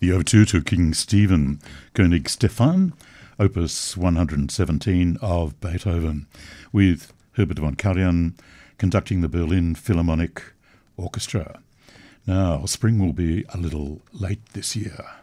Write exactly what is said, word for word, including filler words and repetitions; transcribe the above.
The Overture to King Stephen, König Stephan, Opus one hundred seventeen of Beethoven, with Herbert von Karajan conducting the Berlin Philharmonic Orchestra. Now, spring will be a little late this year.